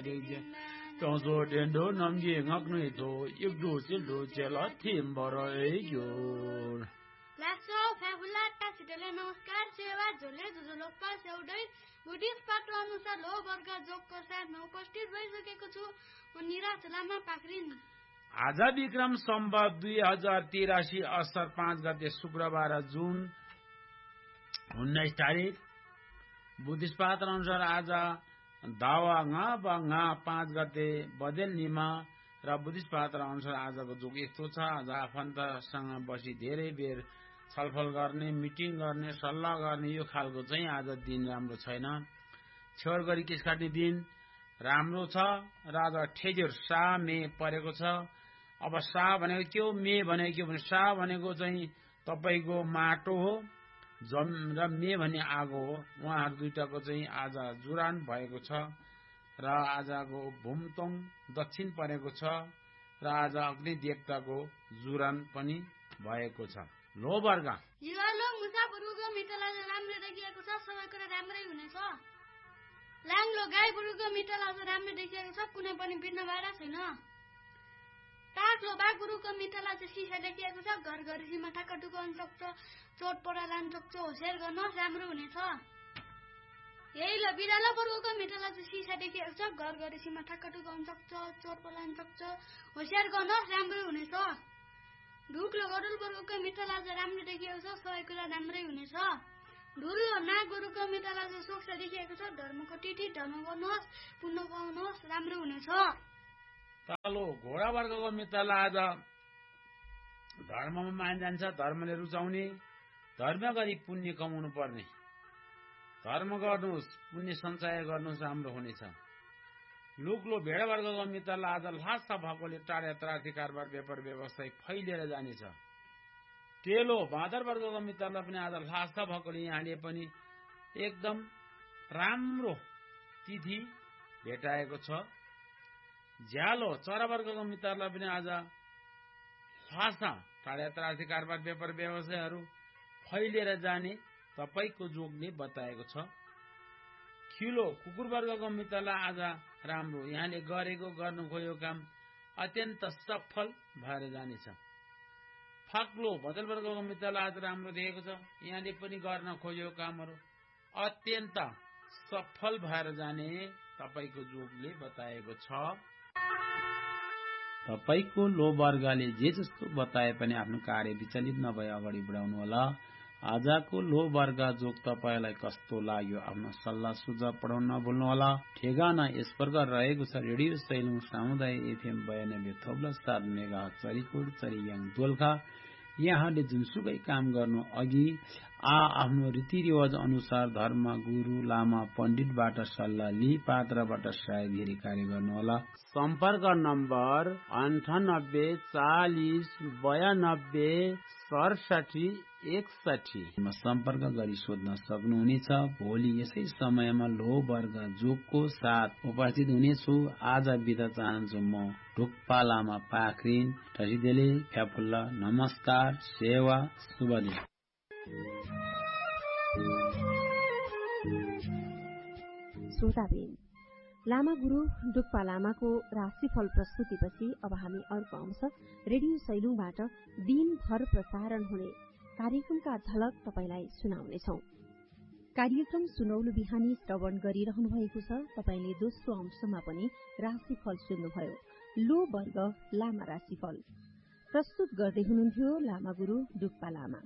되게 평소 된도 남기 ngaknito 입도 실도 제라 팀버라이죠 Lasso फेबुलाटा सिटले नमस्कार सेवा झोले झुझुलोप्पा सेउडै बुद्धिस्ट पाठो अनुसार लो वर्ग जोगको साथमा उपस्थित भइसकेको छु म निराज लामा पाखरिन आज विक्रम सम्वत 2083 असार 5 गते शुक्रबार जुन 19 तारिक बुद्धिस्ट पाठो अनुसार आज दावा nga 5 गते बदेल निमा र बुद्धिस्ट पाठो अनुसार आजको जुग यस्तो छ आज आफन्तसँग बसी धेरै बेर छलफल गर्ने मिटिङ गर्ने सल्लाह गर्ने यो खालको चाहिँ आज दिन राम्रो छैन छेउर गरी केस काट्ने दिन राम्रो छ र आज ठेजेर सा मे परेको छ अब सा भनेको के हो मे भनेको के हो भने सा भनेको चाहिँ तपाईको माटो हो र मे भन्ने आगो हो उहाँहरु दुईटाको चाहिँ आज जुरान भएको छ र आजको भूमतोङ दक्षिण परेको छ र आज अग्नि देवताको जुरान पनि भएको छ लो वर्ग जीवालो मुसाफरको मिटला राम्रो देखिएको छ सबैको राम्रै हुनेछ लाङ्लो गाई बरुको मिटला राम्रो देखिएको छ कुनै पनि बिर्न बाडा छैन ताकलो बागुरुको मिटला चाहिँ सिसा देखिएको छ घर घर सीमा ठक्क टुकाउन सक्छ चोट परा लान सक्छ होसियार गर्न राम्रो हुनेछ यही ल बिरालो वर्गको मिटला चाहिँ सिसा देखिएको छ घर घर सीमा ठक्क टुकाउन सक्छ चोट परा लान सक्छ होसियार गर्न राम्रो हुनेछ ढुक्लो गरुल वर्गको मिटला चाहिँ राम्रो देखिएको छ सबैको राम्रै हुनेछ ढुल्लो नागुरुको मिटला चाहिँ सोक्ष देखिएको छ धर्मको तिथि धर्म गर्नुहोस् पुण्य पाउनुहोस् राम्रो हुनेछ तालो घोडा वर्गको मित्रला आज धर्ममा मान जान्छ धर्मले रुचाउने धर्म गरी पुण्य कमाउनु पर्ने धर्म गर्नुहोस् पुण्य सञ्चय गर्नुहोस् राम्रो हुनेछ लुक्लो भेडा वर्गको मित्रला आज लासा भएकोले टाढा त्रार्थी कारोबार व्यापार व्यवसाय फैलिएर जानेछ टेलो भादर वर्गको मित्रलाई पनि आज लासा भएकोले यहाँले पनि एकदम राम्रो तिथि भेटाएको छ ज्यालो चरा वर्गको मित्रलाई पनि आज लासा टाढा त्रार्थी कारोबार व्यापार व्यवसायहरू फैलिएर जाने तपाईको जोगले बताएको छ खिलो कुकुर वर्गको मित्रलाई आज राम्रो यहाँले गरेको गर्नु खोजेको काम अत्यन्त सफल भएर जानेछ फाक्लो बदल वर्गको मित्रलाई आज राम्रो देखेको छ यहाँले पनि गर्न खोजेको कामहरू अत्यन्त सफल भएर जाने तपाईको जोगले बताएको छ तपाईको लो वर्गले जे जस्तो बताए पनि आफ्नो कार्य विचलित नभए अगाडि बढाउनु होला आजको लो वर्ग जोग तपाईलाई कस्तो लाग्यो आफ्नो सल्लाह सुझाव पठाउन नभुल्नु होला ठेगाना यस प्रकार रहेको छ रेडियो सैलुङ सामुदायिक एफएम 92.7 मेगाहर्ज चरीकोट चरीयाङ दोलखा यहाँले जुनसुकै काम गर्नु अघि आफ्नो रीतिरिवाज अनुसार धर्म गुरु लामा पण्डितबाट सल्लाह लिई पात्रबाट सहयोगी कार्य गर्नुहोला सम्पर्क नम्बर 9840926761 सम्पर्क गरी सोध्न सक्नुहुनेछ भोलि यसै समयमा लो वर्ग जोगको साथ उपस्थित हुनेछु आज बिदा चाहन्छु म ढुक्पा लामा पाखरिन टसिदेले फ्याफुल्ला नमस्कार सेवा शुभ दिन श्रोताबिन लामा गुरु डुक्पा लामाको राशिफल प्रस्तुतिपछि अब हामी अर्को अंश रेडियो सैलुङबाट दिनभर प्रसारण हुने कार्यक्रमका झलक तपाईलाई सुनाउनेछौं कार्यक्रम सुनौलो बिहानी श्रवण गरिरहनु भएको छ तपाईले दोस्रो अंशमा पनि राशिफल सुन्नुभयो लो वर्ग लामा राशिफल प्रस्तुत गर्दै हुनुहुन्थ्यो लामा गुरु डुक्पा लामा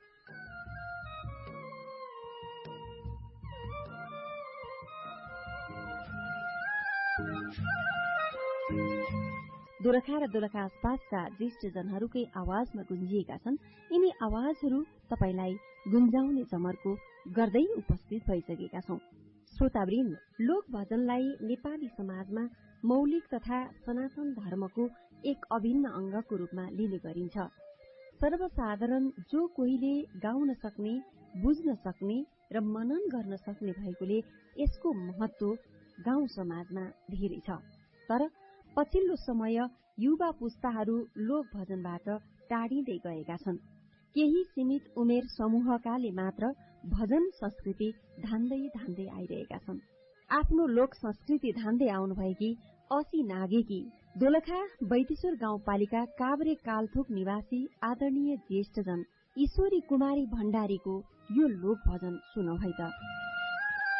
दोलखा र दोलखा आसपासका ज्येष्ठजनहरूकै आवाजमा गुन्जिएका छन् यिनी आवाजहरू तपाईलाई गुन्जाउने जमर्को गर्दै उपस्थित भइसकेका छौं श्रोतावृन्द लोक भजनलाई नेपाली समाजमा मौलिक तथा सनातन धर्मको एक अभिन्न अंगको रूपमा लिने गरिन्छ सर्वसाधारण जो कोहीले गाउन सक्ने बुझ्न सक्ने र मनन गर्न सक्ने भएकोले यसको महत्व गाउँ समाजमा धेरै छ तर पछिल्लो समय युवा पुस्ताहरू लोक भजनबाट टाढिँदै गएका छन् केही सीमित उमेर समूहकाले मात्र भजन संस्कृति धान्दै आइरहेका छन् आफ्नो लोक संस्कृति धान्दै आउनुभएकी असी नागेकी दोलखा बैतेश्वर गाउँपालिका काभ्रे कालथोक निवासी आदरणीय ज्येष्ठजन ईश्वरी कुमारी भण्डारीको यो लोक भजन सुनौ है त।